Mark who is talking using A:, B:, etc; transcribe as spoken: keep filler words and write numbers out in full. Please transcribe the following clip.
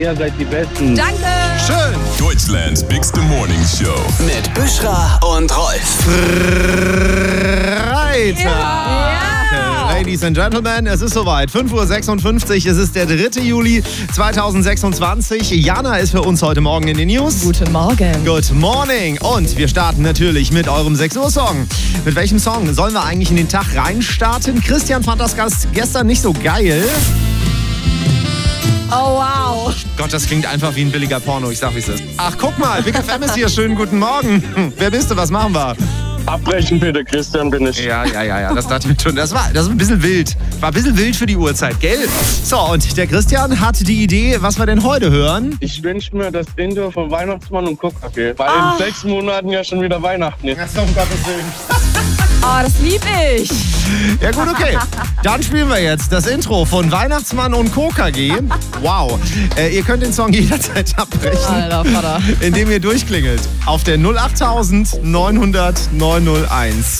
A: Ihr seid die Besten.
B: Danke.
C: Schön. Deutschlands Bigste Morning Show.
D: Mit Büschra und Rolf.
E: Freitag.
B: Ja.
E: Ladies and Gentlemen, es ist soweit. fünf Uhr sechsundfünfzig, es ist der dritte Juli zweitausendsechsundzwanzig. Jana ist für uns heute Morgen in den News.
B: Guten Morgen.
E: Good morning. Und wir starten natürlich mit eurem sechs Uhr Song. Mit welchem Song sollen wir eigentlich in den Tag reinstarten? Christian fand das gestern nicht so geil.
B: Oh, wow.
E: Gott, das klingt einfach wie ein billiger Porno. Ich sag, wie es ist. Ach, guck mal, Big F M ist hier. Schönen guten Morgen. Hm, wer bist du? Was machen wir?
A: Abbrechen bitte, Christian bin ich.
E: Ja, ja, ja, ja, das dachte ich mir schon. Das war, das war ein bisschen wild. War ein bisschen wild für die Uhrzeit, gell? So, und der Christian hat die Idee, was wir denn heute hören.
A: Ich wünsche mir das Intro von Weihnachtsmann und K K, weil
B: Ah.
A: in sechs Monaten ja schon wieder Weihnachten ist.
E: Ach, um Gottes Willen.
B: Oh, das lieb ich.
E: Ja gut, okay. Dann spielen wir jetzt das Intro von Weihnachtsmann und K K G. Wow. Äh, ihr könnt den Song jederzeit abbrechen,
B: Alter Vater.
E: indem ihr durchklingelt auf der null acht neunhundert neunhunderteins.